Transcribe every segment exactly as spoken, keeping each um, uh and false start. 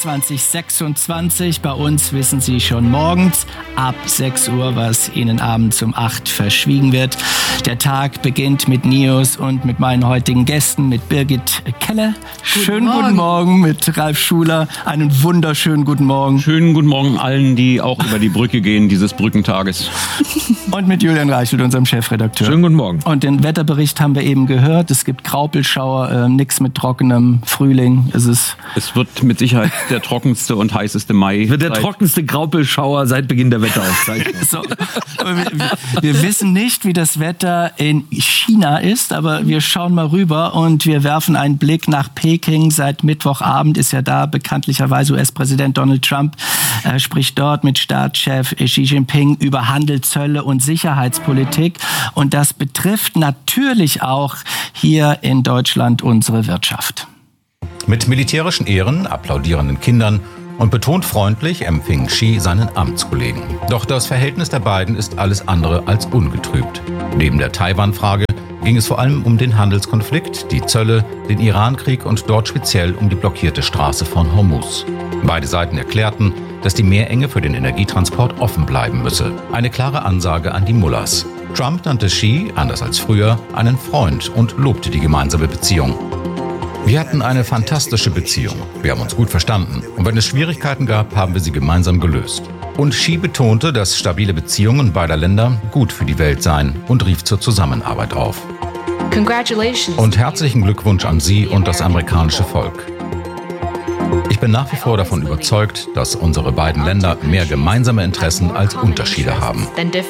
zwanzig sechsundzwanzig. Bei uns wissen Sie schon morgens ab sechs Uhr, was Ihnen abends um acht verschwiegen wird. Der Tag beginnt mit News und mit meinen heutigen Gästen, mit Birgit Keller. Guten Schönen Morgen. Guten Morgen mit Ralf Schuler. Einen wunderschönen guten Morgen. Schönen guten Morgen allen, die auch über die Brücke gehen dieses Brückentages. Und mit Julian Reichelt, unserem Chefredakteur. Schönen guten Morgen. Und den Wetterbericht haben wir eben gehört. Es gibt Graupelschauer, äh, nichts mit trockenem Frühling. Es ist es wird mit Sicherheit der trockenste und heißeste Mai. Wird der trockenste Graupelschauer seit Beginn der Wetteraufzeichnung. So, wir, wir wissen nicht, wie das Wetter in China ist, aber wir schauen mal rüber und wir werfen einen Blick nach Peking. Seit Mittwochabend ist ja da bekanntlicherweise U S-Präsident Donald Trump, äh, spricht dort mit Staatschef Xi Jinping über Handel, Zölle und Sicherheitspolitik. Und das betrifft natürlich auch hier in Deutschland unsere Wirtschaft. Mit militärischen Ehren, applaudierenden Kindern und betont freundlich empfing Xi seinen Amtskollegen. Doch das Verhältnis der beiden ist alles andere als ungetrübt. Neben der Taiwan-Frage ging es vor allem um den Handelskonflikt, die Zölle, den Irankrieg und dort speziell um die blockierte Straße von Hormuz. Beide Seiten erklärten, dass die Meerenge für den Energietransport offen bleiben müsse. Eine klare Ansage an die Mullahs. Trump nannte Xi, anders als früher, einen Freund und lobte die gemeinsame Beziehung. Wir hatten eine fantastische Beziehung. Wir haben uns gut verstanden. Und wenn es Schwierigkeiten gab, haben wir sie gemeinsam gelöst. Und Xi betonte, dass stabile Beziehungen beider Länder gut für die Welt seien und rief zur Zusammenarbeit auf. Congratulations. Und herzlichen Glückwunsch an Sie und das amerikanische Volk. Ich bin nach wie vor davon überzeugt, dass unsere beiden Länder mehr gemeinsame Interessen als Unterschiede haben.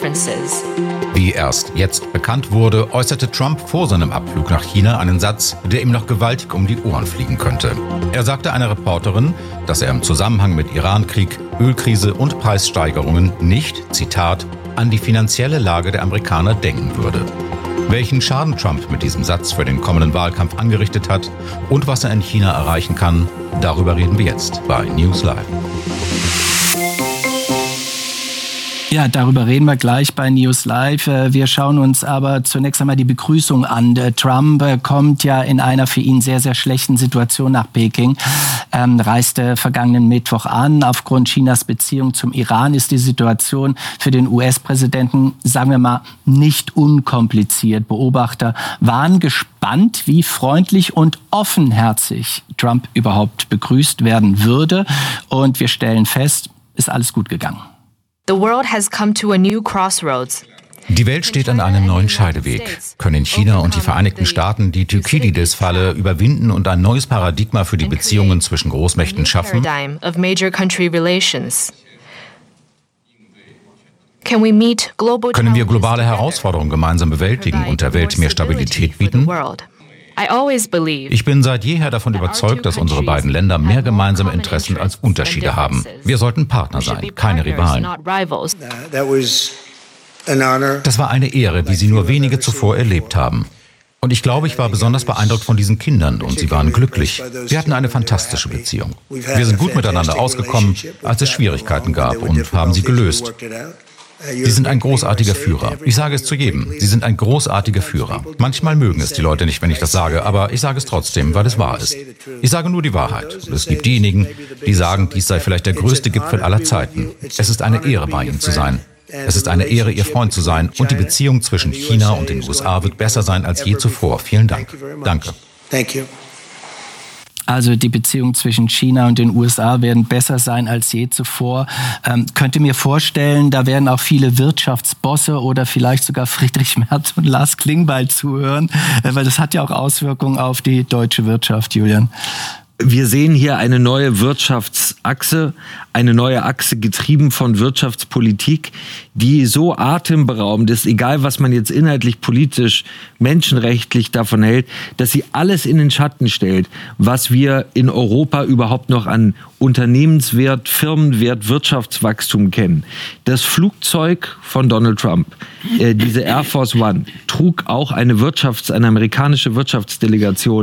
Wie erst jetzt bekannt wurde, äußerte Trump vor seinem Abflug nach China einen Satz, der ihm noch gewaltig um die Ohren fliegen könnte. Er sagte einer Reporterin, dass er im Zusammenhang mit Irankrieg, Ölkrise und Preissteigerungen nicht, Zitat, an die finanzielle Lage der Amerikaner denken würde. Welchen Schaden Trump mit diesem Satz für den kommenden Wahlkampf angerichtet hat und was er in China erreichen kann, darüber reden wir jetzt bei News Live. Ja, darüber reden wir gleich bei News Live. Wir schauen uns aber zunächst einmal die Begrüßung an. Trump kommt ja in einer für ihn sehr, sehr schlechten Situation nach Peking, ähm, reiste vergangenen Mittwoch an. Aufgrund Chinas Beziehung zum Iran ist die Situation für den U S-Präsidenten, sagen wir mal, nicht unkompliziert. Beobachter waren gespannt, wie freundlich und offenherzig Trump überhaupt begrüßt werden würde. Und wir stellen fest, ist alles gut gegangen. The world has come to a new crossroads. Die Welt steht an einem neuen Scheideweg. Können China und die Vereinigten Staaten die Thukydides-Falle überwinden und ein neues Paradigma für die Beziehungen zwischen Großmächten schaffen? Können wir globale Herausforderungen gemeinsam bewältigen und der Welt mehr Stabilität bieten? Ich bin seit jeher davon überzeugt, dass unsere beiden Länder mehr gemeinsame Interessen als Unterschiede haben. Wir sollten Partner sein, keine Rivalen. Das war eine Ehre, wie sie nur wenige zuvor erlebt haben. Und ich glaube, ich war besonders beeindruckt von diesen Kindern und sie waren glücklich. Wir hatten eine fantastische Beziehung. Wir sind gut miteinander ausgekommen, als es Schwierigkeiten gab und haben sie gelöst. Sie sind ein großartiger Führer. Ich sage es zu jedem. Sie sind ein großartiger Führer. Manchmal mögen es die Leute nicht, wenn ich das sage, aber ich sage es trotzdem, weil es wahr ist. Ich sage nur die Wahrheit. Es gibt diejenigen, die sagen, dies sei vielleicht der größte Gipfel aller Zeiten. Es ist eine Ehre, bei Ihnen zu sein. Es ist eine Ehre, Ihr Freund zu sein. Und die Beziehung zwischen China und den U S A wird besser sein als je zuvor. Vielen Dank. Danke. Also die Beziehungen zwischen China und den U S A werden besser sein als je zuvor. Ähm, könnte mir vorstellen, da werden auch viele Wirtschaftsbosse oder vielleicht sogar Friedrich Merz und Lars Klingbeil zuhören, äh, weil das hat ja auch Auswirkungen auf die deutsche Wirtschaft, Julian. Wir sehen hier eine neue Wirtschaftsachse, eine neue Achse getrieben von Wirtschaftspolitik, die so atemberaubend ist, egal was man jetzt inhaltlich, politisch, menschenrechtlich davon hält, dass sie alles in den Schatten stellt, was wir in Europa überhaupt noch an Unternehmenswert, Firmenwert, Wirtschaftswachstum kennen. Das Flugzeug von Donald Trump, äh, diese Air Force One, trug auch eine Wirtschafts-, eine amerikanische Wirtschaftsdelegation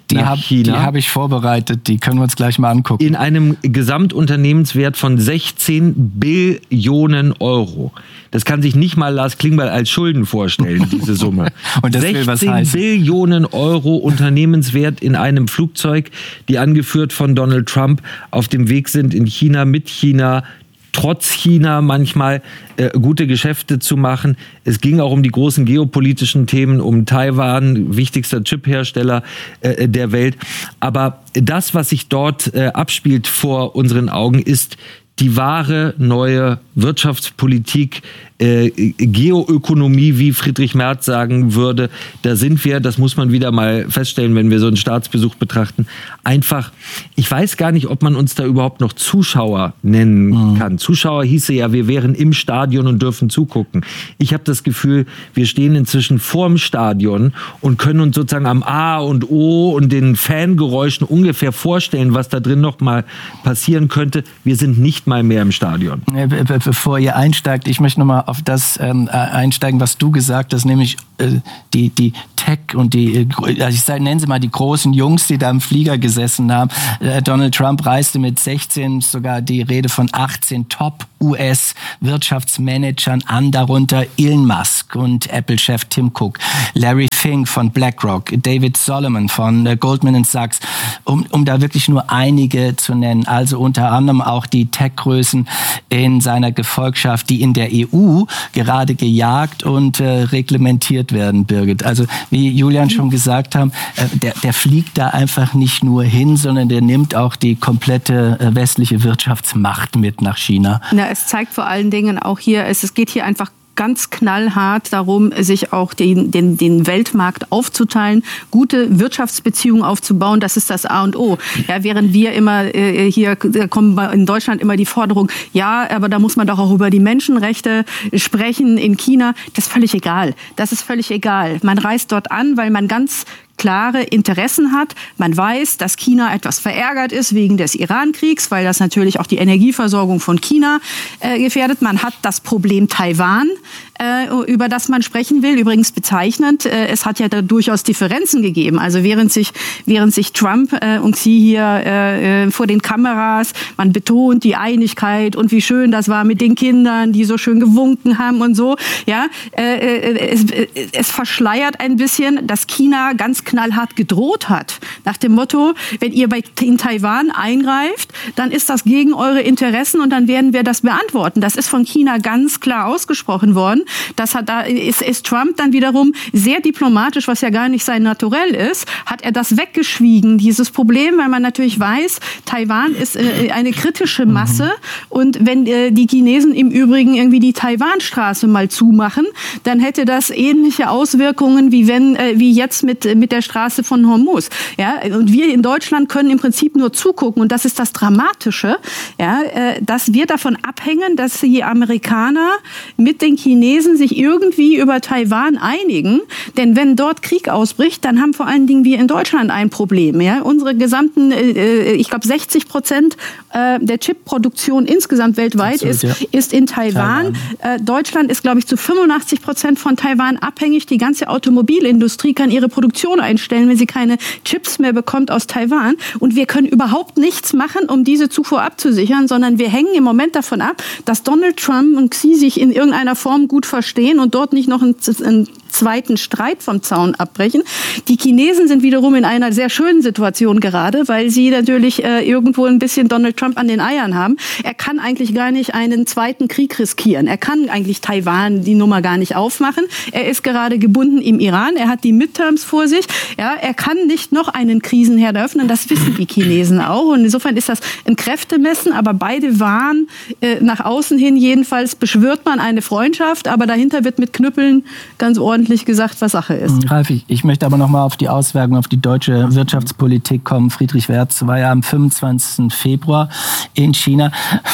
Die nach hab, China. Die habe ich vorbereitet, die können wir uns gleich mal angucken. In einem Gesamtunternehmenswert von sechzehn Billionen Euro. Das kann sich nicht mal Lars Klingbeil als Schulden vorstellen, diese Summe. Und das will was sechzehn heißen. Billionen Euro Unternehmenswert in einem Flugzeug, die angeführt von Donald Trump auf dem Weg sind, in China, mit China, trotz China manchmal äh, gute Geschäfte zu machen. Es ging auch um die großen geopolitischen Themen, um Taiwan, wichtigster Chiphersteller äh, der Welt. Aber das, was sich dort äh, abspielt vor unseren Augen, ist die wahre neue Wirtschaftspolitik, äh, Geoökonomie, wie Friedrich Merz sagen würde. Da sind wir, das muss man wieder mal feststellen, wenn wir so einen Staatsbesuch betrachten, einfach, ich weiß gar nicht, ob man uns da überhaupt noch Zuschauer nennen mhm. kann. Zuschauer hieße ja, wir wären im Stadion und dürfen zugucken. Ich habe das Gefühl, wir stehen inzwischen vorm Stadion und können uns sozusagen am A und O und den Fangeräuschen ungefähr vorstellen, was da drin noch mal passieren könnte. Wir sind nicht mal mehr im Stadion. Bevor ihr einsteigt, ich möchte noch mal auf das ähm, einsteigen, was du gesagt hast, nämlich äh, die, die Tech und die, also ich sage, nennen Sie mal die großen Jungs, die da im Flieger gesessen haben. Äh, Donald Trump reiste mit sechzehn, sogar die Rede von achtzehn Top-U S-Wirtschaftsmanagern an, darunter Elon Musk und Apple-Chef Tim Cook, Larry Fink von BlackRock, David Solomon von äh, Goldman Sachs, um, um da wirklich nur einige zu nennen. Also unter anderem auch die Tech-Größen in seiner Gefolgschaft, die in der E U gerade gejagt und äh, reglementiert werden, Birgit. Also wie Julian schon gesagt haben, äh, der, der fliegt da einfach nicht nur hin, sondern der nimmt auch die komplette äh, westliche Wirtschaftsmacht mit nach China. Na, es zeigt vor allen Dingen auch hier, es, es geht hier einfach ganz knallhart darum, sich auch den, den, den Weltmarkt aufzuteilen, gute Wirtschaftsbeziehungen aufzubauen, das ist das A und O. Ja, während wir immer äh, hier kommen in Deutschland immer die Forderung, ja, aber da muss man doch auch über die Menschenrechte sprechen in China. Das ist völlig egal. Das ist völlig egal. Man reist dort an, weil man ganz klare Interessen hat. Man weiß, dass China etwas verärgert ist wegen des Iran-Kriegs, weil das natürlich auch die Energieversorgung von China äh, gefährdet. Man hat das Problem Taiwan, äh, über das man sprechen will. Übrigens bezeichnend, äh, es hat ja da durchaus Differenzen gegeben. Also während sich, während sich Trump äh, und Xi hier äh, vor den Kameras, man betont die Einigkeit und wie schön das war mit den Kindern, die so schön gewunken haben und so. Ja, äh, es, es verschleiert ein bisschen, dass China ganz knallhart gedroht hat, nach dem Motto, wenn ihr bei, in Taiwan eingreift, dann ist das gegen eure Interessen und dann werden wir das beantworten. Das ist von China ganz klar ausgesprochen worden. Das hat, da ist, ist Trump dann wiederum sehr diplomatisch, was ja gar nicht sein Naturell ist, hat er das weggeschwiegen, dieses Problem, weil man natürlich weiß, Taiwan ist äh, eine kritische Masse und wenn äh, die Chinesen im Übrigen irgendwie die Taiwanstraße mal zumachen, dann hätte das ähnliche Auswirkungen, wie wenn, äh, wie jetzt mit, mit der Straße von Hormuz. Ja, und wir in Deutschland können im Prinzip nur zugucken und das ist das Dramatische, ja, äh, dass wir davon abhängen, dass die Amerikaner mit den Chinesen sich irgendwie über Taiwan einigen, denn wenn dort Krieg ausbricht, dann haben vor allen Dingen wir in Deutschland ein Problem. Ja? Unsere gesamten, äh, ich glaube sechzig Prozent äh, der Chipproduktion insgesamt weltweit Absolut, ist, ja. ist in Taiwan. Taiwan. Äh, Deutschland ist, glaube ich, zu fünfundachtzig Prozent von Taiwan abhängig. Die ganze Automobilindustrie kann ihre Produktion einstellen, wenn sie keine Chips mehr bekommt aus Taiwan. Und wir können überhaupt nichts machen, um diese Zufuhr abzusichern, sondern wir hängen im Moment davon ab, dass Donald Trump und Xi sich in irgendeiner Form gut verstehen und dort nicht noch einen, einen zweiten Streit vom Zaun abbrechen. Die Chinesen sind wiederum in einer sehr schönen Situation gerade, weil sie natürlich äh, irgendwo ein bisschen Donald Trump an den Eiern haben. Er kann eigentlich gar nicht einen zweiten Krieg riskieren. Er kann eigentlich Taiwan die Nummer gar nicht aufmachen. Er ist gerade gebunden im Iran. Er hat die Midterms vor sich. Ja, er kann nicht noch einen Krisenherd eröffnen. Das wissen die Chinesen auch. Und insofern ist das ein Kräftemessen. Aber beide waren äh, nach außen hin jedenfalls beschwört man eine Freundschaft. Aber dahinter wird mit Knüppeln ganz ordentlich gesagt, was Sache ist. Ralf, ich, ich möchte aber noch mal auf die Auswirkungen auf die deutsche Wirtschaftspolitik kommen. Friedrich Merz war ja am fünfundzwanzigsten Februar in China.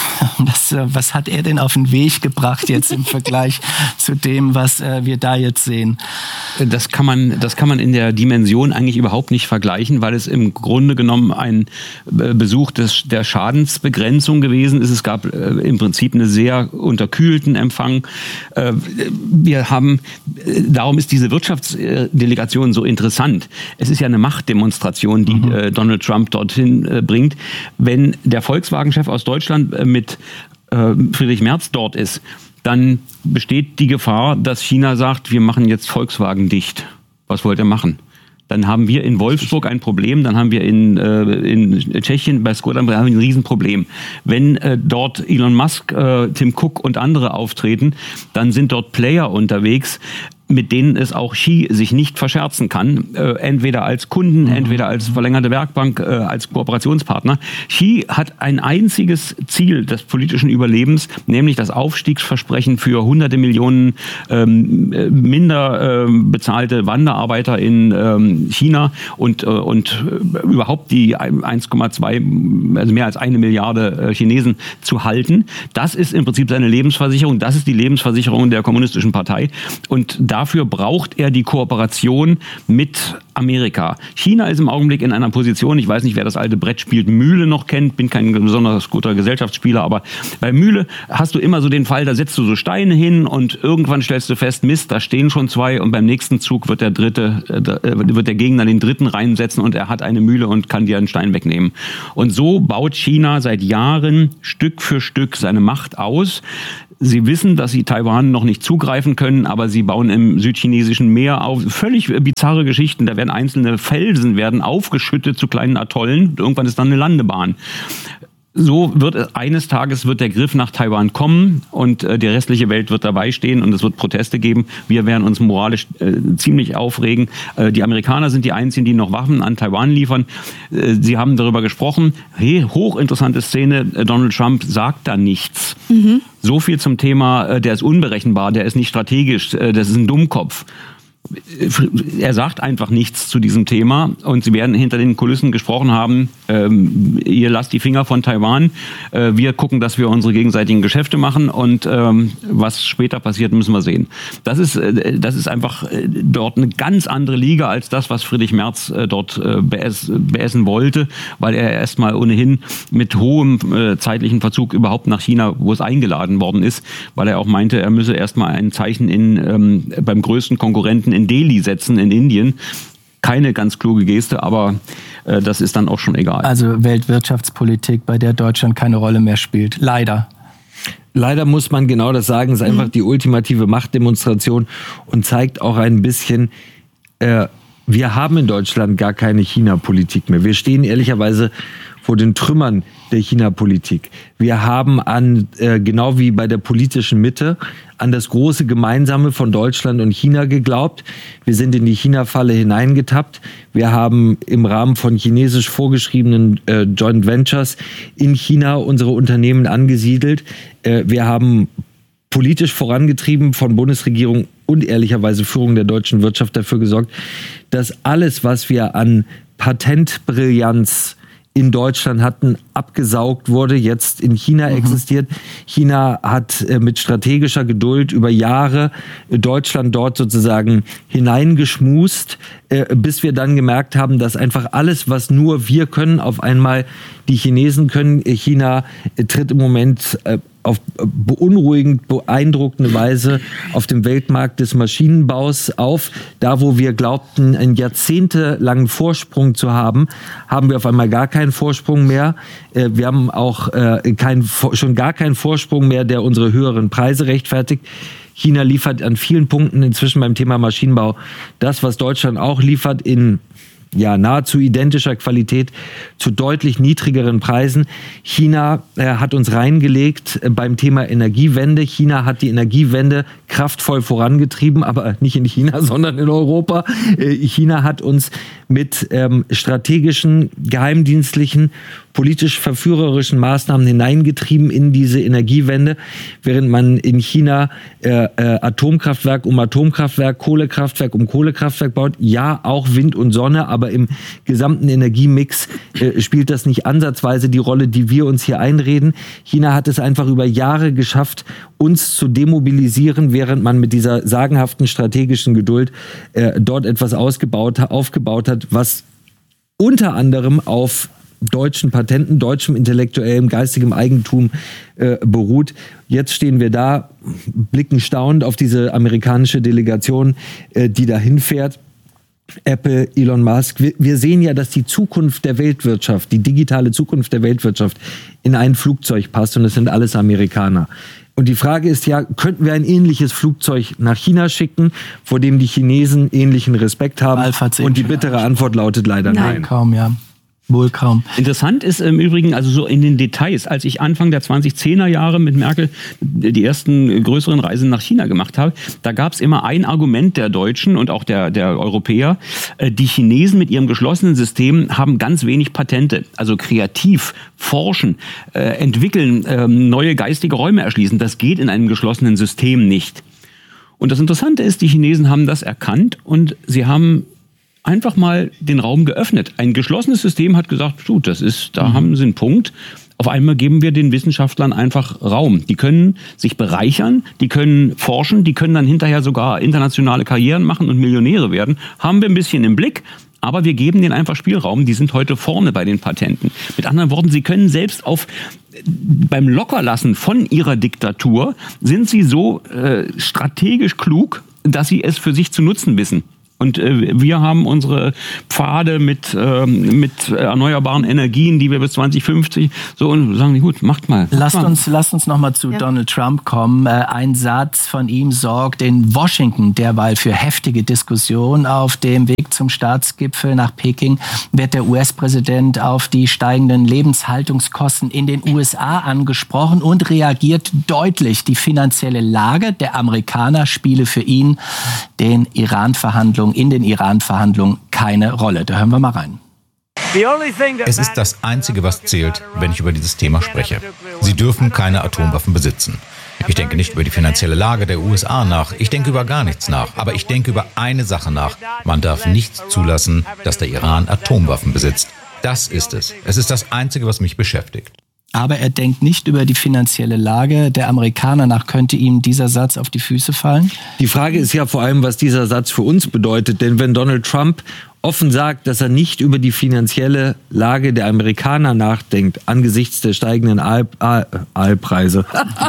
Das, was hat er denn auf den Weg gebracht jetzt im Vergleich zu dem, was äh, wir da jetzt sehen? Das kann man, das kann man in der Dimension eigentlich überhaupt nicht vergleichen, weil es im Grunde genommen ein Besuch des, der Schadensbegrenzung gewesen ist. Es gab äh, im Prinzip einen sehr unterkühlten Empfang. Äh, wir haben äh, darum ist diese Wirtschaftsdelegation so interessant. Es ist ja eine Machtdemonstration, die mhm. äh, Donald Trump dorthin äh, bringt. Wenn der Volkswagen-Chef aus Deutschland äh, mit äh, Friedrich Merz dort ist, dann besteht die Gefahr, dass China sagt, wir machen jetzt Volkswagen dicht. Was wollt ihr machen? Dann haben wir in Wolfsburg ein Problem, dann haben wir in, äh, in Tschechien bei Skoda haben wir ein Riesenproblem. Wenn äh, dort Elon Musk, äh, Tim Cook und andere auftreten, dann sind dort Player unterwegs, mit denen es auch Xi sich nicht verscherzen kann, äh, entweder als Kunden, entweder als verlängerte Werkbank, äh, als Kooperationspartner. Xi hat ein einziges Ziel des politischen Überlebens, nämlich das Aufstiegsversprechen für hunderte Millionen ähm, minder äh, bezahlte Wanderarbeiter in ähm, China und, äh, und überhaupt die eins Komma zwei, also mehr als eine Milliarde äh, Chinesen zu halten. Das ist im Prinzip seine Lebensversicherung, das ist die Lebensversicherung der Kommunistischen Partei und da Dafür braucht er die Kooperation mit Amerika. China ist im Augenblick in einer Position, ich weiß nicht, wer das alte Brettspiel Mühle noch kennt, bin kein besonders guter Gesellschaftsspieler, aber bei Mühle hast du immer so den Fall, da setzt du so Steine hin und irgendwann stellst du fest, Mist, da stehen schon zwei und beim nächsten Zug wird der dritte, äh, wird der Gegner den dritten reinsetzen und er hat eine Mühle und kann dir einen Stein wegnehmen. Und so baut China seit Jahren Stück für Stück seine Macht aus. Sie wissen, dass sie Taiwan noch nicht zugreifen können, aber sie bauen im südchinesischen Meer auf. Völlig bizarre Geschichten. Da werden einzelne Felsen werden aufgeschüttet zu kleinen Atollen. Irgendwann ist dann eine Landebahn. So wird es, eines Tages wird der Griff nach Taiwan kommen und äh, die restliche Welt wird dabei stehen und es wird Proteste geben. Wir werden uns moralisch äh, ziemlich aufregen. Äh, die Amerikaner sind die einzigen, die noch Waffen an Taiwan liefern. Äh, sie haben darüber gesprochen. Hey, hochinteressante Szene. Äh, Donald Trump sagt da nichts. Mhm. So viel zum Thema, äh, der ist unberechenbar, der ist nicht strategisch, äh, das ist ein Dummkopf. Er sagt einfach nichts zu diesem Thema und sie werden hinter den Kulissen gesprochen haben, ähm, ihr lasst die Finger von Taiwan, äh, wir gucken, dass wir unsere gegenseitigen Geschäfte machen und ähm, was später passiert, müssen wir sehen. Das ist, äh, das ist einfach äh, dort eine ganz andere Liga als das, was Friedrich Merz äh, dort äh, beess, beessen wollte, weil er erstmal ohnehin mit hohem äh, zeitlichen Verzug überhaupt nach China, wo es eingeladen worden ist, weil er auch meinte, er müsse erstmal ein Zeichen in, ähm, beim größten Konkurrenten in Delhi setzen, in Indien. Keine ganz kluge Geste, aber äh, das ist dann auch schon egal. Also Weltwirtschaftspolitik, bei der Deutschland keine Rolle mehr spielt. Leider. Leider muss man genau das sagen, es ist einfach die ultimative Machtdemonstration und zeigt auch ein bisschen, äh, wir haben in Deutschland gar keine China-Politik mehr. Wir stehen ehrlicherweise vor den Trümmern der China-Politik. Wir haben an, äh, genau wie bei der politischen Mitte, an das große Gemeinsame von Deutschland und China geglaubt. Wir sind in die China-Falle hineingetappt. Wir haben im Rahmen von chinesisch vorgeschriebenen äh, Joint Ventures in China unsere Unternehmen angesiedelt. Äh, wir haben politisch vorangetrieben von Bundesregierung und ehrlicherweise Führung der deutschen Wirtschaft dafür gesorgt, dass alles, was wir an Patentbrillanz in Deutschland hatten, abgesaugt wurde, jetzt in China mhm. existiert. China hat äh, mit strategischer Geduld über Jahre äh, Deutschland dort sozusagen hineingeschmust, äh, bis wir dann gemerkt haben, dass einfach alles, was nur wir können, auf einmal die Chinesen können. China äh, tritt im Moment äh, auf beunruhigend, beeindruckende Weise auf dem Weltmarkt des Maschinenbaus auf. Da, wo wir glaubten, einen jahrzehntelangen Vorsprung zu haben, haben wir auf einmal gar keinen Vorsprung mehr. Wir haben auch kein, schon gar keinen Vorsprung mehr, der unsere höheren Preise rechtfertigt. China liefert an vielen Punkten inzwischen beim Thema Maschinenbau das, was Deutschland auch liefert, in ja, nahezu identischer Qualität zu deutlich niedrigeren Preisen. China äh, hat uns reingelegt äh, beim Thema Energiewende. China hat die Energiewende kraftvoll vorangetrieben, aber nicht in China, sondern in Europa. Äh, China hat uns mit ähm, strategischen, geheimdienstlichen, politisch verführerischen Maßnahmen hineingetrieben in diese Energiewende, während man in China äh, äh, Atomkraftwerk um Atomkraftwerk, Kohlekraftwerk um Kohlekraftwerk baut. Ja, auch Wind und Sonne, aber im gesamten Energiemix äh, spielt das nicht ansatzweise die Rolle, die wir uns hier einreden. China hat es einfach über Jahre geschafft, uns zu demobilisieren, während man mit dieser sagenhaften strategischen Geduld äh, dort etwas ausgebaut, aufgebaut hat, was unter anderem auf deutschen Patenten, deutschem intellektuellem, geistigem Eigentum äh, beruht. Jetzt stehen wir da, blicken staunend auf diese amerikanische Delegation, äh, die dahin fährt. Apple, Elon Musk. Wir, wir sehen ja, dass die Zukunft der Weltwirtschaft, die digitale Zukunft der Weltwirtschaft in ein Flugzeug passt und es sind alles Amerikaner. Und die Frage ist ja, könnten wir ein ähnliches Flugzeug nach China schicken, vor dem die Chinesen ähnlichen Respekt haben? Und die bittere Antwort lautet leider nein. Nein, kaum, ja. Wohl kaum. Interessant ist im Übrigen, also so in den Details, als ich Anfang der zwanzigzehner Jahre mit Merkel die ersten größeren Reisen nach China gemacht habe, da gab es immer ein Argument der Deutschen und auch der, der Europäer, die Chinesen mit ihrem geschlossenen System haben ganz wenig Patente, also kreativ forschen, äh, entwickeln, äh, neue geistige Räume erschließen, das geht in einem geschlossenen System nicht. Und das Interessante ist, die Chinesen haben das erkannt und sie haben einfach mal den Raum geöffnet. Ein geschlossenes System hat gesagt, gut, das ist, da mhm. haben sie einen Punkt. Auf einmal geben wir den Wissenschaftlern einfach Raum. Die können sich bereichern, die können forschen, die können dann hinterher sogar internationale Karrieren machen und Millionäre werden. Haben wir ein bisschen im Blick, aber wir geben denen einfach Spielraum. Die sind heute vorne bei den Patenten. Mit anderen Worten, sie können selbst auf beim Lockerlassen von ihrer Diktatur sind sie so äh, strategisch klug, dass sie es für sich zu nutzen wissen. Und äh, wir haben unsere Pfade mit, ähm, mit erneuerbaren Energien, die wir bis zwanzig fünfzig so und sagen, gut, macht mal. Macht lasst mal. uns, lasst uns noch mal zu ja. Donald Trump kommen. Äh, ein Satz von ihm sorgt in Washington derweil für heftige Diskussion. Auf dem Weg zum Staatsgipfel nach Peking wird der U S-Präsident auf die steigenden Lebenshaltungskosten in den U S A angesprochen und reagiert deutlich. Die finanzielle Lage der Amerikaner spiele für ihn den Iran-Verhandlungen in den Iran-Verhandlungen keine Rolle. Da hören wir mal rein. Es ist das Einzige, was zählt, wenn ich über dieses Thema spreche. Sie dürfen keine Atomwaffen besitzen. Ich denke nicht über die finanzielle Lage der U S A nach. Ich denke über gar nichts nach. Aber ich denke über eine Sache nach. Man darf nicht zulassen, dass der Iran Atomwaffen besitzt. Das ist es. Es ist das Einzige, was mich beschäftigt. Aber er denkt nicht über die finanzielle Lage der Amerikaner nach. Könnte ihm dieser Satz auf die Füße fallen? Die Frage ist ja vor allem, was dieser Satz für uns bedeutet. Denn wenn Donald Trump offen sagt, dass er nicht über die finanzielle Lage der Amerikaner nachdenkt, angesichts der steigenden Aal, Aal, Aalpreise.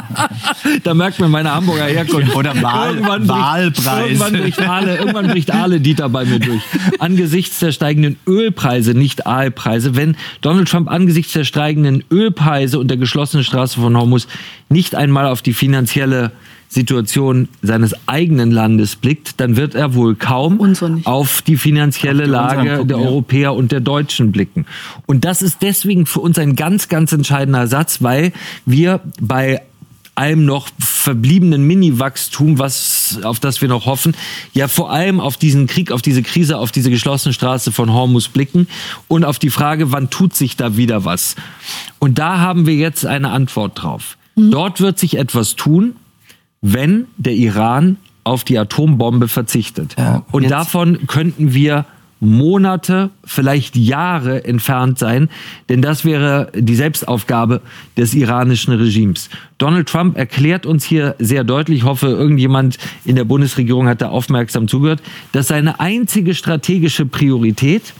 Da merkt man meine Hamburger Herkunft. Oder Wahl, irgendwann Wahlpreis. Bricht, irgendwann, bricht Aale, irgendwann bricht Aale Dieter bei mir durch. Angesichts der steigenden Ölpreise, nicht Aalpreise. Wenn Donald Trump angesichts der steigenden Ölpreise und der geschlossenen Straße von Hormuz nicht einmal auf die finanzielle Situation seines eigenen Landes blickt, dann wird er wohl kaum auf die finanzielle auf die Lage gucken, der ja. Europäer und der Deutschen blicken. Und das ist deswegen für uns ein ganz, ganz entscheidender Satz, weil wir bei allem noch verbliebenen Mini-Wachstum, was, auf das wir noch hoffen, ja vor allem auf diesen Krieg, auf diese Krise, auf diese geschlossene Straße von Hormuz blicken und auf die Frage, wann tut sich da wieder was? Und da haben wir jetzt eine Antwort drauf. Mhm. Dort wird sich etwas tun, wenn der Iran auf die Atombombe verzichtet. Ja, und davon könnten wir Monate, vielleicht Jahre entfernt sein, denn das wäre die Selbstaufgabe des iranischen Regimes. Donald Trump erklärt uns hier sehr deutlich, ich hoffe, irgendjemand in der Bundesregierung hat da aufmerksam zugehört, dass seine einzige strategische Priorität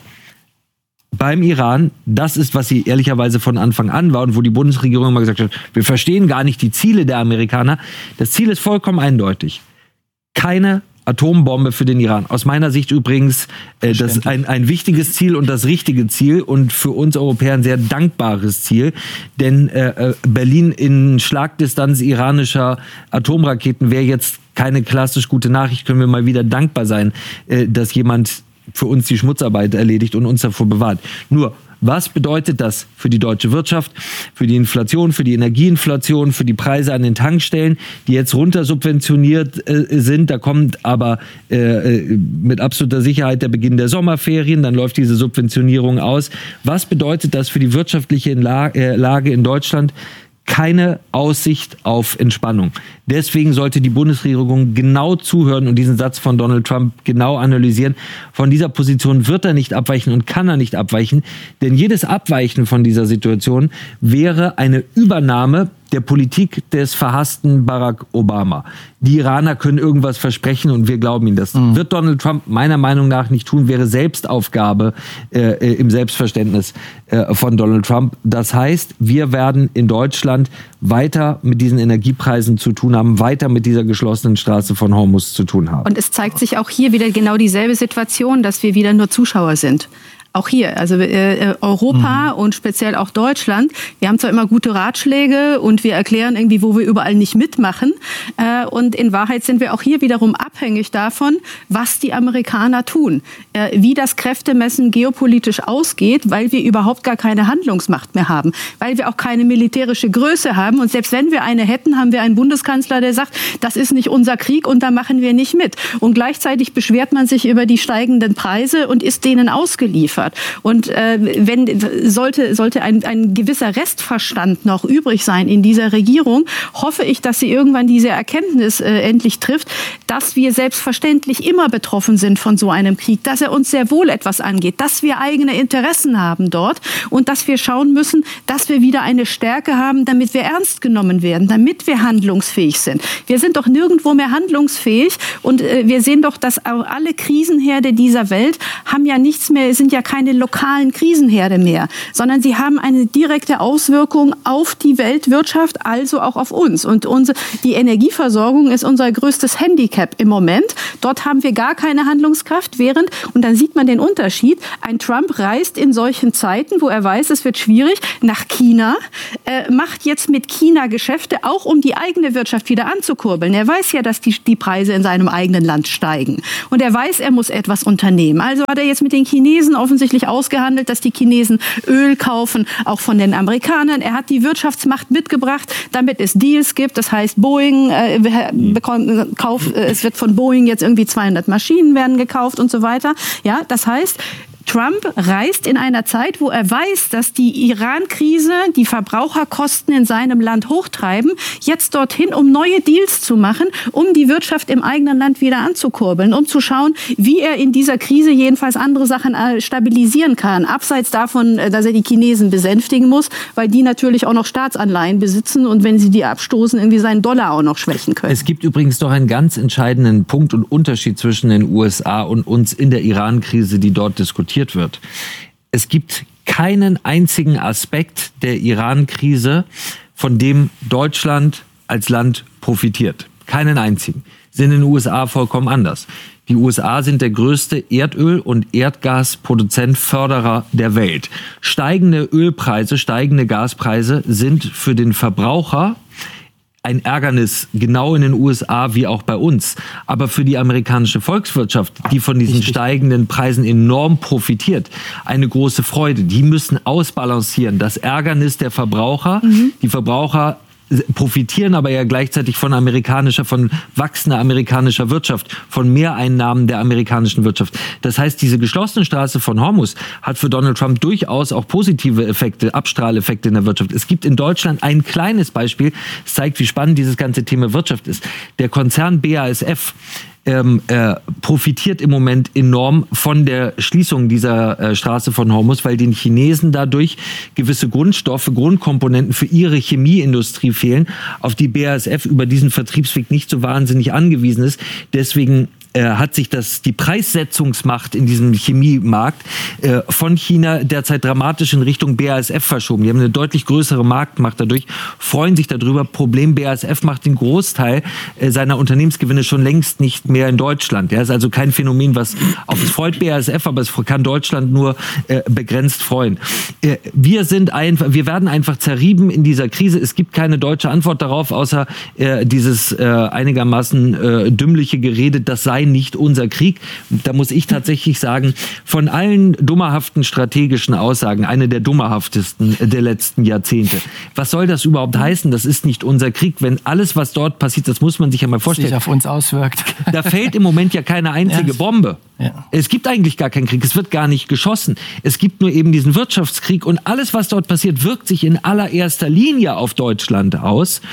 beim Iran, das ist, was sie ehrlicherweise von Anfang an war und wo die Bundesregierung immer gesagt hat, wir verstehen gar nicht die Ziele der Amerikaner. Das Ziel ist vollkommen eindeutig. Keine Atombombe für den Iran. Aus meiner Sicht übrigens äh, das ist ein, ein wichtiges Ziel und das richtige Ziel und für uns Europäer ein sehr dankbares Ziel. Denn äh, Berlin in Schlagdistanz iranischer Atomraketen wäre jetzt keine klassisch gute Nachricht. Können wir mal wieder dankbar sein, äh, dass jemand für uns die Schmutzarbeit erledigt und uns davor bewahrt. Nur, was bedeutet das für die deutsche Wirtschaft, für die Inflation, für die Energieinflation, für die Preise an den Tankstellen, die jetzt runtersubventioniert äh, sind? Da kommt aber äh, mit absoluter Sicherheit der Beginn der Sommerferien, dann läuft diese Subventionierung aus. Was bedeutet das für die wirtschaftliche Lage in Deutschland? Keine Aussicht auf Entspannung. Deswegen sollte die Bundesregierung genau zuhören und diesen Satz von Donald Trump genau analysieren. Von dieser Position wird er nicht abweichen und kann er nicht abweichen, denn jedes Abweichen von dieser Situation wäre eine Übernahme der Politik des verhassten Barack Obama. Die Iraner können irgendwas versprechen und wir glauben ihnen das. Mhm. Wird Donald Trump meiner Meinung nach nicht tun, wäre Selbstaufgabe äh, im Selbstverständnis äh, von Donald Trump. Das heißt, wir werden in Deutschland weiter mit diesen Energiepreisen zu tun haben, weiter mit dieser geschlossenen Straße von Hormuz zu tun haben. Und es zeigt sich auch hier wieder genau dieselbe Situation, dass wir wieder nur Zuschauer sind. Auch hier, also äh, Europa mhm. und speziell auch Deutschland, wir haben zwar immer gute Ratschläge und wir erklären irgendwie, wo wir überall nicht mitmachen. Äh, und in Wahrheit sind wir auch hier wiederum abhängig davon, was die Amerikaner tun. Äh, wie das Kräftemessen geopolitisch ausgeht, weil wir überhaupt gar keine Handlungsmacht mehr haben. Weil wir auch keine militärische Größe haben. Und selbst wenn wir eine hätten, haben wir einen Bundeskanzler, der sagt, das ist nicht unser Krieg und da machen wir nicht mit. Und gleichzeitig beschwert man sich über die steigenden Preise und ist denen ausgeliefert. Und äh, wenn sollte sollte ein, ein gewisser Restverstand noch übrig sein in dieser Regierung, hoffe ich, dass sie irgendwann diese Erkenntnis äh, endlich trifft, dass wir selbstverständlich immer betroffen sind von so einem Krieg, dass er uns sehr wohl etwas angeht, dass wir eigene Interessen haben dort und dass wir schauen müssen, dass wir wieder eine Stärke haben, damit wir ernst genommen werden, damit wir handlungsfähig sind. Wir sind doch nirgendwo mehr handlungsfähig und äh, wir sehen doch, dass alle Krisenherde dieser Welt haben ja nichts mehr, sind ja keine lokalen Krisenherde mehr, sondern sie haben eine direkte Auswirkung auf die Weltwirtschaft, also auch auf uns. Und unsere, die Energieversorgung ist unser größtes Handicap im Moment. Dort haben wir gar keine Handlungskraft, während, und dann sieht man den Unterschied, ein Trump reist in solchen Zeiten, wo er weiß, es wird schwierig, nach China, äh, macht jetzt mit China Geschäfte, auch um die eigene Wirtschaft wieder anzukurbeln. Er weiß ja, dass die, die Preise in seinem eigenen Land steigen. Und er weiß, er muss etwas unternehmen. Also hat er jetzt mit den Chinesen offensichtlich ausgehandelt, dass die Chinesen Öl kaufen, auch von den Amerikanern. Er hat die Wirtschaftsmacht mitgebracht, damit es Deals gibt. Das heißt, Boeing äh, bekommt, kauft, äh, es wird von Boeing jetzt irgendwie zweihundert Maschinen werden gekauft und so weiter. Ja, das heißt, Trump reist in einer Zeit, wo er weiß, dass die Iran-Krise die Verbraucherkosten in seinem Land hochtreiben, jetzt dorthin, um neue Deals zu machen, um die Wirtschaft im eigenen Land wieder anzukurbeln, um zu schauen, wie er in dieser Krise jedenfalls andere Sachen stabilisieren kann. Abseits davon, dass er die Chinesen besänftigen muss, weil die natürlich auch noch Staatsanleihen besitzen und wenn sie die abstoßen, irgendwie seinen Dollar auch noch schwächen können. Es gibt übrigens doch einen ganz entscheidenden Punkt und Unterschied zwischen den U S A und uns in der Iran-Krise, die dort diskutiert wird. Es gibt keinen einzigen Aspekt der Iran-Krise, von dem Deutschland als Land profitiert. Keinen einzigen. Sind in den U S A vollkommen anders. Die U S A sind der größte Erdöl- und Erdgasproduzent, Förderer der Welt. Steigende Ölpreise, steigende Gaspreise sind für den Verbraucher ein Ärgernis, genau in den U S A wie auch bei uns. Aber für die amerikanische Volkswirtschaft, die von diesen Richtig. steigenden Preisen enorm profitiert, eine große Freude. Die müssen ausbalancieren. Das Ärgernis der Verbraucher, mhm. die Verbraucher profitieren aber ja gleichzeitig von amerikanischer, von wachsender amerikanischer Wirtschaft, von Mehreinnahmen der amerikanischen Wirtschaft. Das heißt, diese geschlossene Straße von Hormuz hat für Donald Trump durchaus auch positive Effekte, Abstrahleffekte in der Wirtschaft. Es gibt in Deutschland ein kleines Beispiel, das zeigt, wie spannend dieses ganze Thema Wirtschaft ist. Der Konzern B A S F Ähm, äh, profitiert im Moment enorm von der Schließung dieser äh, Straße von Hormuz, weil den Chinesen dadurch gewisse Grundstoffe, Grundkomponenten für ihre Chemieindustrie fehlen, auf die B A S F über diesen Vertriebsweg nicht so wahnsinnig angewiesen ist. Deswegen äh, hat sich das, die Preissetzungsmacht in diesem Chemiemarkt äh, von China derzeit dramatisch in Richtung B A S F verschoben. Die haben eine deutlich größere Marktmacht dadurch, freuen sich darüber. Problem, B A S F macht den Großteil äh, seiner Unternehmensgewinne schon längst nicht mehr in Deutschland. Ja, ist also kein Phänomen, was auf es freut B A S F, aber es kann Deutschland nur äh, begrenzt freuen. Äh, wir sind einfach, wir werden einfach zerrieben in dieser Krise. Es gibt keine deutsche Antwort darauf, außer äh, dieses äh, einigermaßen äh, dümmliche Gerede, das sei nicht unser Krieg. Da muss ich tatsächlich sagen, von allen dummerhaften strategischen Aussagen, eine der dummerhaftesten der letzten Jahrzehnte. Was soll das überhaupt heißen? Das ist nicht unser Krieg. Wenn alles, was dort passiert, das muss man sich ja mal vorstellen. Sich auf uns auswirkt. Da fällt im Moment ja keine einzige ja. Bombe. Ja. Es gibt eigentlich gar keinen Krieg. Es wird gar nicht geschossen. Es gibt nur eben diesen Wirtschaftskrieg und alles, was dort passiert, wirkt sich in allererster Linie auf Deutschland aus.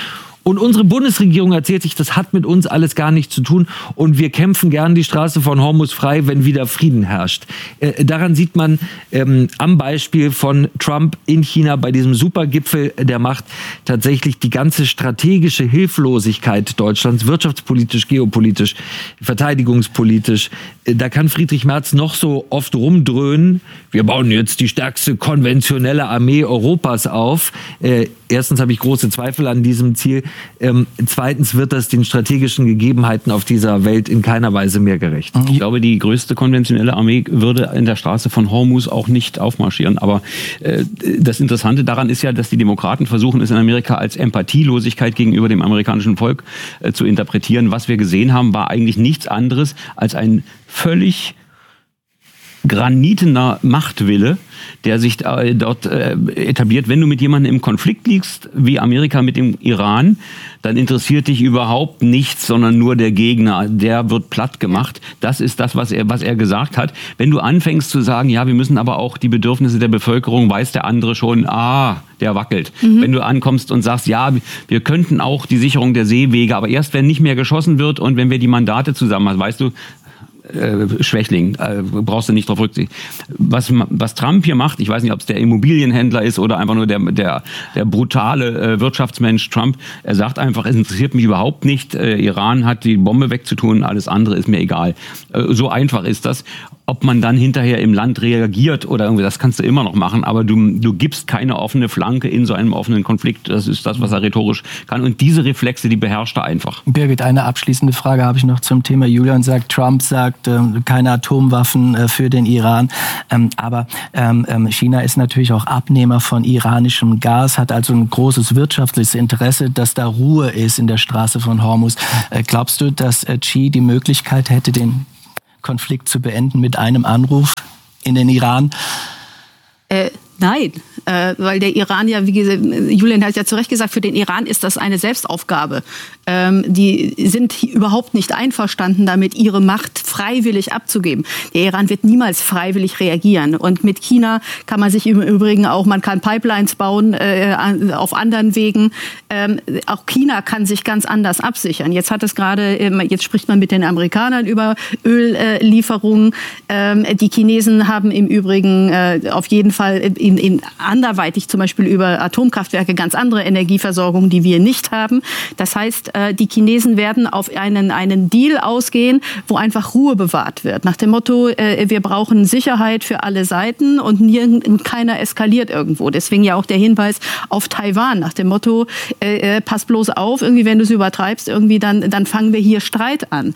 Und unsere Bundesregierung erzählt sich, das hat mit uns alles gar nichts zu tun und wir kämpfen gern die Straße von Hormuz frei, wenn wieder Frieden herrscht. Äh, daran sieht man ähm, am Beispiel von Trump in China bei diesem Supergipfel der Macht tatsächlich die ganze strategische Hilflosigkeit Deutschlands, wirtschaftspolitisch, geopolitisch, verteidigungspolitisch. Äh, da kann Friedrich Merz noch so oft rumdröhnen, wir bauen jetzt die stärkste konventionelle Armee Europas auf. Äh, erstens habe ich große Zweifel an diesem Ziel. Ähm, zweitens wird das den strategischen Gegebenheiten auf dieser Welt in keiner Weise mehr gerecht. Ich glaube, die größte konventionelle Armee würde in der Straße von Hormuz auch nicht aufmarschieren. Aber äh, das Interessante daran ist ja, dass die Demokraten versuchen, es in Amerika als Empathielosigkeit gegenüber dem amerikanischen Volk äh, zu interpretieren. Was wir gesehen haben, war eigentlich nichts anderes als ein völlig granitener Machtwille, der sich äh, dort äh, etabliert. Wenn du mit jemandem im Konflikt liegst, wie Amerika mit dem Iran, dann interessiert dich überhaupt nichts, sondern nur der Gegner. Der wird platt gemacht. Das ist das, was er, was er gesagt hat. Wenn du anfängst zu sagen, ja, wir müssen aber auch die Bedürfnisse der Bevölkerung, weiß der andere schon, ah, der wackelt. Mhm. Wenn du ankommst und sagst, ja, wir könnten auch die Sicherung der Seewege, aber erst wenn nicht mehr geschossen wird und wenn wir die Mandate zusammen haben, weißt du, Äh, Schwächling, äh, brauchst du nicht drauf rücksicht. Was, was Trump hier macht, ich weiß nicht, ob es der Immobilienhändler ist oder einfach nur der, der, der brutale äh, Wirtschaftsmensch Trump, er sagt einfach, es interessiert mich überhaupt nicht, äh, Iran hat die Bombe wegzutun, alles andere ist mir egal. Äh, so einfach ist das. Ob man dann hinterher im Land reagiert oder irgendwie, das kannst du immer noch machen, aber du, du gibst keine offene Flanke in so einem offenen Konflikt. Das ist das, was er rhetorisch kann. Und diese Reflexe, die beherrscht er einfach. Birgit, eine abschließende Frage habe ich noch zum Thema. Julian sagt, Trump sagt, äh, keine Atomwaffen äh, für den Iran. Ähm, aber ähm, China ist natürlich auch Abnehmer von iranischem Gas, hat also ein großes wirtschaftliches Interesse, dass da Ruhe ist in der Straße von Hormuz. Äh, glaubst du, dass äh, Xi die Möglichkeit hätte, den Konflikt zu beenden mit einem Anruf in den Iran? Äh, nein, äh, weil der Iran ja, wie gesagt, Julian hat ja zu Recht gesagt, für den Iran ist das eine Selbstaufgabe. Ähm, die sind überhaupt nicht einverstanden damit, ihre Macht freiwillig abzugeben. Der Iran wird niemals freiwillig reagieren. Und mit China kann man sich im Übrigen auch, man kann Pipelines bauen äh, auf anderen Wegen. Ähm, auch China kann sich ganz anders absichern. Jetzt hat es gerade, ähm, jetzt spricht man mit den Amerikanern über Öllieferungen. Ähm, die Chinesen haben im Übrigen äh, auf jeden Fall in, in anderweitig zum Beispiel über Atomkraftwerke ganz andere Energieversorgung, die wir nicht haben. Das heißt, die Chinesen werden auf einen, einen Deal ausgehen, wo einfach Ruhe bewahrt wird. Nach dem Motto, wir brauchen Sicherheit für alle Seiten und keiner eskaliert irgendwo. Deswegen ja auch der Hinweis auf Taiwan. Nach dem Motto, pass bloß auf, irgendwie, wenn du es übertreibst, irgendwie dann, dann fangen wir hier Streit an.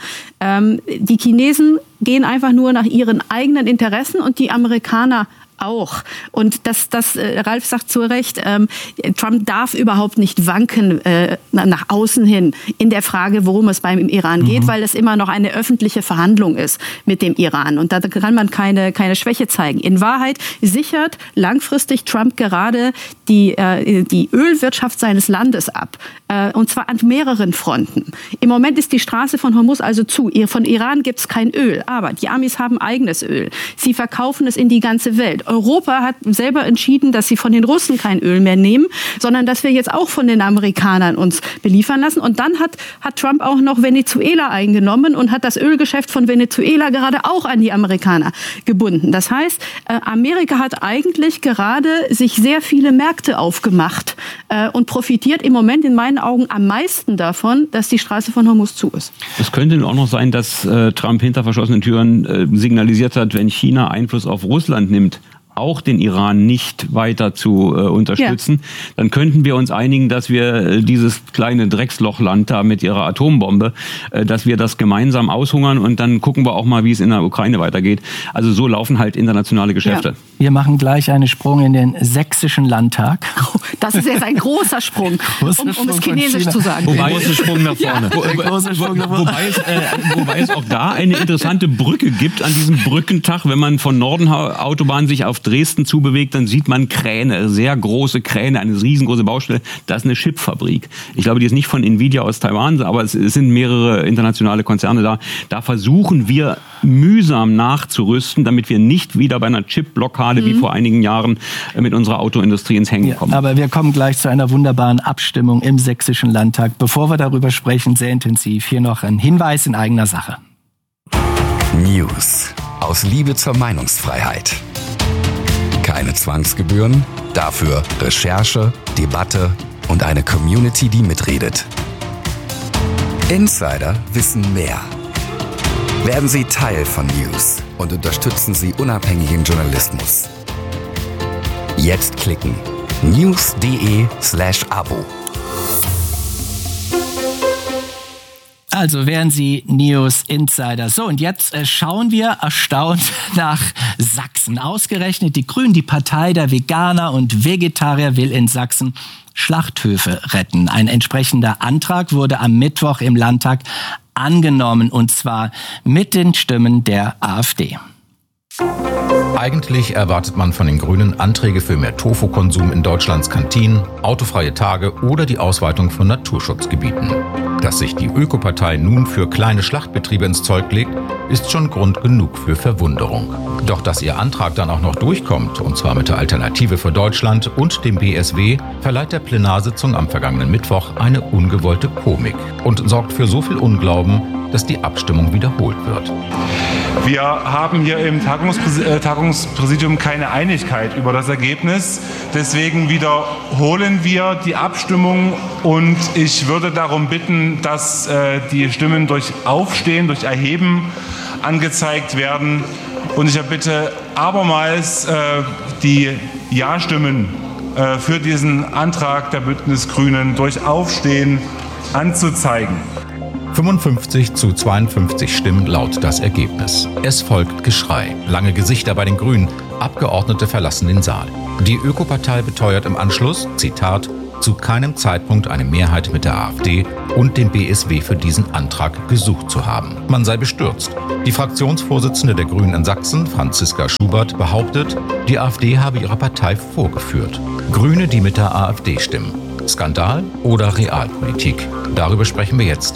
Die Chinesen gehen einfach nur nach ihren eigenen Interessen und die Amerikaner auch. Und das, das äh, Ralf sagt zu Recht, ähm, Trump darf überhaupt nicht wanken äh, nach außen hin in der Frage, worum es beim Iran geht, mhm. weil es immer noch eine öffentliche Verhandlung ist mit dem Iran. Und da kann man keine, keine Schwäche zeigen. In Wahrheit sichert langfristig Trump gerade die, äh, die Ölwirtschaft seines Landes ab. Äh, und zwar an mehreren Fronten. Im Moment ist die Straße von Hormuz also zu. Von Iran gibt es kein Öl. Aber die Amis haben eigenes Öl. Sie verkaufen es in die ganze Welt. Europa hat selber entschieden, dass sie von den Russen kein Öl mehr nehmen, sondern dass wir jetzt auch von den Amerikanern uns beliefern lassen. Und dann hat, hat Trump auch noch Venezuela eingenommen und hat das Ölgeschäft von Venezuela gerade auch an die Amerikaner gebunden. Das heißt, Amerika hat eigentlich gerade sich sehr viele Märkte aufgemacht und profitiert im Moment in meinen Augen am meisten davon, dass die Straße von Hormuz zu ist. Es könnte auch noch sein, dass äh, Trump hinter verschlossenen Türen äh, signalisiert hat, wenn China Einfluss auf Russland nimmt, auch den Iran nicht weiter zu äh, unterstützen, ja. dann könnten wir uns einigen, dass wir äh, dieses kleine Dreckslochland da mit ihrer Atombombe, äh, dass wir das gemeinsam aushungern und dann gucken wir auch mal, wie es in der Ukraine weitergeht. Also so laufen halt internationale Geschäfte. Ja. Wir machen gleich einen Sprung in den sächsischen Landtag. Oh, das ist jetzt ein großer Sprung, großer um, um Sprung es chinesisch zu sagen. Wobei, großer Sprung nach vorne. Ja. Wo, wo, Sprung nach vorne. Wobei, es, äh, wobei es auch da eine interessante Brücke gibt an diesem Brückentag, wenn man von Norden Autobahn sich auf Dresden zubewegt, dann sieht man Kräne, sehr große Kräne, eine riesengroße Baustelle. Das ist eine Chipfabrik. Ich glaube, die ist nicht von Nvidia aus Taiwan, aber es sind mehrere internationale Konzerne da. Da versuchen wir mühsam nachzurüsten, damit wir nicht wieder bei einer Chip-Blockade mhm. wie vor einigen Jahren mit unserer Autoindustrie ins Hängen kommen. Ja, aber wir kommen gleich zu einer wunderbaren Abstimmung im Sächsischen Landtag. Bevor wir darüber sprechen, sehr intensiv, hier noch ein Hinweis in eigener Sache. News aus Liebe zur Meinungsfreiheit. Keine Zwangsgebühren, dafür Recherche, Debatte und eine Community, die mitredet. Insider wissen mehr. Werden Sie Teil von News und unterstützen Sie unabhängigen Journalismus. Jetzt klicken news.de slash Abo. Also wären Sie News Insider. So, und jetzt äh, schauen wir erstaunt nach Sachsen. Ausgerechnet die Grünen, die Partei der Veganer und Vegetarier, will in Sachsen Schlachthöfe retten. Ein entsprechender Antrag wurde am Mittwoch im Landtag angenommen, und zwar mit den Stimmen der AfD. Eigentlich erwartet man von den Grünen Anträge für mehr Tofu-Konsum in Deutschlands Kantinen, autofreie Tage oder die Ausweitung von Naturschutzgebieten. Dass sich die Ökopartei nun für kleine Schlachtbetriebe ins Zeug legt, ist schon Grund genug für Verwunderung. Doch dass ihr Antrag dann auch noch durchkommt, und zwar mit der Alternative für Deutschland und dem B S W, verleiht der Plenarsitzung am vergangenen Mittwoch eine ungewollte Komik und sorgt für so viel Unglauben, dass die Abstimmung wiederholt wird. Wir haben hier im Tagungspräs- äh, Tagungspräsidium keine Einigkeit über das Ergebnis. Deswegen wiederholen wir die Abstimmung, und ich würde darum bitten, dass äh, die Stimmen durch Aufstehen, durch Erheben angezeigt werden. Und ich erbitte abermals äh, die Ja-Stimmen äh, für diesen Antrag der Bündnis-Grünen durch Aufstehen anzuzeigen. fünfundfünfzig zu zweiundfünfzig Stimmen laut das Ergebnis. Es folgt Geschrei, lange Gesichter bei den Grünen, Abgeordnete verlassen den Saal. Die Ökopartei beteuert im Anschluss, Zitat, zu keinem Zeitpunkt eine Mehrheit mit der AfD und dem B S W für diesen Antrag gesucht zu haben. Man sei bestürzt. Die Fraktionsvorsitzende der Grünen in Sachsen, Franziska Schubert, behauptet, die AfD habe ihre Partei vorgeführt. Grüne, die mit der AfD stimmen. Skandal oder Realpolitik? Darüber sprechen wir jetzt